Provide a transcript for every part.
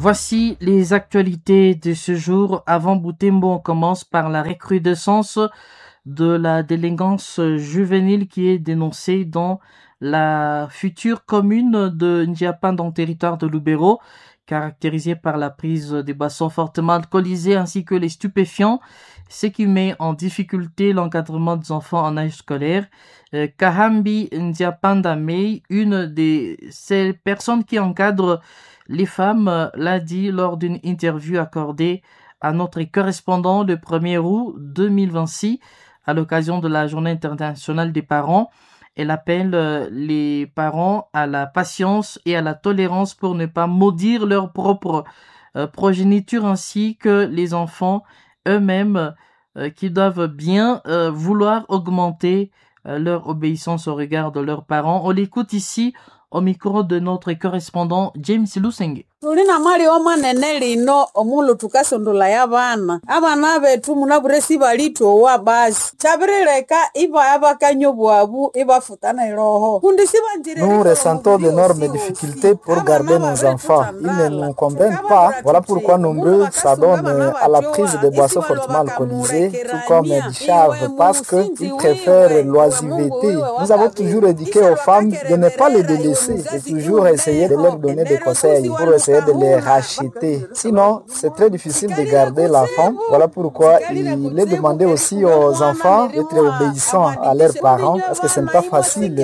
Voici les actualités de ce jour. Avant Butembo, on commence par la recrudescence de la délinquance juvénile qui est dénoncée dans la future commune de Ndiapan dans le territoire de Lubero, caractérisée par la prise des boissons fortement alcoolisées ainsi que les stupéfiants, ce qui met en difficulté l'encadrement des enfants en âge scolaire. Kahambi Ndiapandamei, une de ces personnes qui encadrent les femmes, l'a dit lors d'une interview accordée à notre correspondant le 1er août 2026 à l'occasion de la Journée internationale des parents. Elle appelle les parents à la patience et à la tolérance pour ne pas maudire leur propre progéniture ainsi que les enfants eux-mêmes qui doivent bien vouloir augmenter leur obéissance au regard de leurs parents. On l'écoute ici au micro de notre correspondant James Lusenge. Tulina mali omanene lino omulu tukasondola y'abaana abaana betu munabulesi balito wa basi chabirileka iba abakanyo bwabu ibafutana iroho. Nous ressentons d'énormes difficultés pour garder nos enfants. Ils ne nous comprennent pas. Voilà pourquoi nombreux s'adonnent à la prise de boissons fortement alcoolisées, tout comme du chave, parce qu'ils préfèrent l'oisiveté. Nous avons toujours éduqué aux femmes de ne pas les délaisser, de toujours essayer de leur donner des conseils pour essayer de les racheter. Sinon, c'est très difficile de garder l'enfant. Voilà pourquoi il est demandé aussi aux enfants d'être obéissants à leurs parents parce que ce n'est pas facile.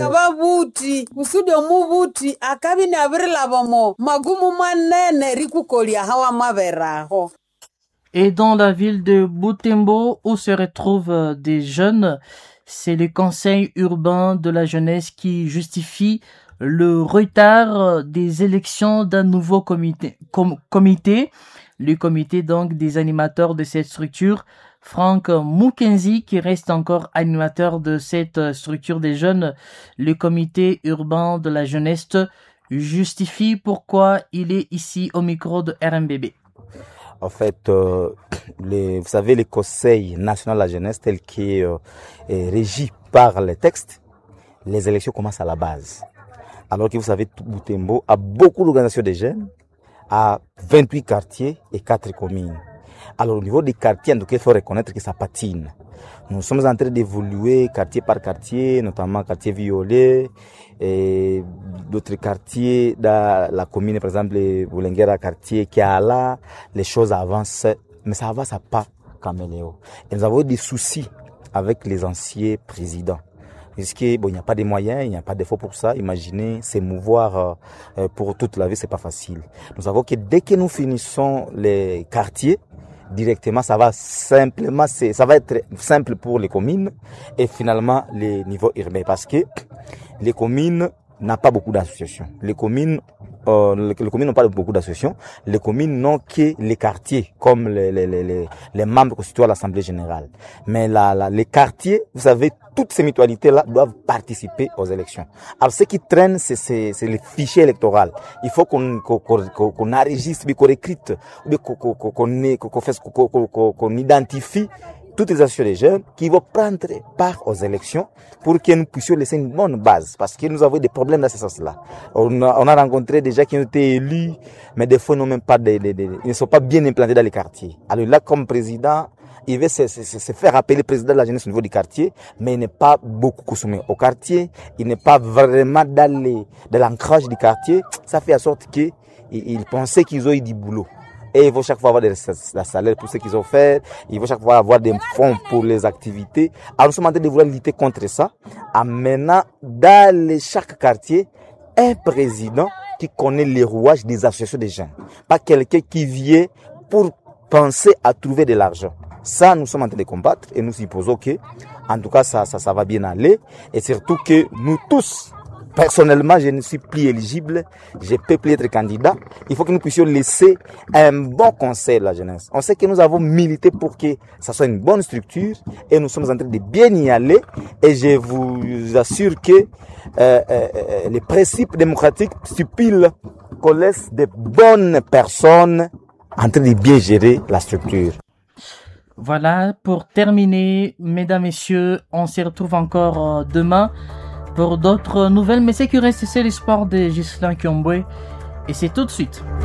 Et dans la ville de Butembo, où se retrouvent des jeunes, c'est le conseil urbain de la jeunesse qui justifie le retard des élections d'un nouveau comité. Le comité donc des animateurs de cette structure, Franck Mukenzi, qui reste encore animateur de cette structure des jeunes, le comité urbain de la jeunesse, justifie pourquoi il est ici au micro de RMBB. En fait, vous savez, le Conseil national de la jeunesse tel qui est régi par les textes, les élections commencent à la base. Alors que vous savez, Butembo a beaucoup d'organisations de jeunes, à 28 quartiers et 4 communes. Alors au niveau des quartiers, en tout cas, il faut reconnaître que ça patine. Nous sommes en train d'évoluer quartier par quartier, notamment quartier Violet et d'autres quartiers dans la commune, par exemple, Boulengera quartier Kiala. Les choses avancent, mais ça avance à pas caméléo. Et nous avons des soucis avec les anciens présidents. Puisque il n'y a pas de moyens, il n'y a pas d'effort pour ça. Imaginez s'émouvoir pour toute la vie, c'est pas facile. Nous savons que dès que nous finissons les quartiers, directement, ça va être simple pour les communes et finalement les niveaux urbains parce que les communes n'ont pas beaucoup d'associations. Les communes n'ont pas beaucoup d'associations. Les communes n'ont que les quartiers, comme les membres constitués à l'Assemblée générale. Mais les quartiers, vous savez, toutes ces mutualités-là doivent participer aux élections. Alors, ce qui traîne, c'est les fichiers électoraux. Il faut qu'on enregistre, qu'on écrite, qu'on identifie toutes les associations des jeunes qui vont prendre part aux élections pour que nous puissions laisser une bonne base. Parce que nous avons des problèmes dans ce sens-là. On a rencontré des gens qui ont été élus, mais des fois, ils ne sont pas bien implantés dans les quartiers. Alors là, comme président, il veut se faire appeler président de la jeunesse au niveau du quartier, mais il n'est pas beaucoup consommé au quartier. Il n'est pas vraiment dans l'ancrage du quartier. Ça fait en sorte qu'ils pensaient qu'ils ont eu du boulot. Et il faut chaque fois avoir des salaires pour ce qu'ils ont fait. Il faut chaque fois avoir des fonds pour les activités. Alors nous sommes en train de vouloir lutter contre ça, en menant dans chaque quartier un président qui connaît les rouages des associations des jeunes. Pas quelqu'un qui vient pour penser à trouver de l'argent. Ça, nous sommes en train de combattre et nous supposons que, en tout cas, ça va bien aller. Et surtout que nous tous, personnellement, je ne suis plus éligible, je ne peux plus être candidat. Il faut que nous puissions laisser un bon conseil à la jeunesse. On sait que nous avons milité pour que ça soit une bonne structure et nous sommes en train de bien y aller. Et je vous assure que les principes démocratiques stipulent qu'on laisse de bonnes personnes en train de bien gérer la structure. Voilà, pour terminer, mesdames, messieurs, on se retrouve encore demain pour d'autres nouvelles. Mais ce qui reste, c'est l'espoir de Ghislain Kiombwe. Et c'est tout de suite.